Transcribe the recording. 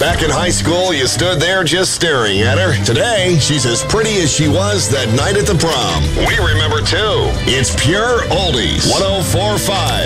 Back in high school, you stood there just staring at her. Today, she's as pretty as she was that night at the prom. We remember too. It's Pure Oldies 104.5.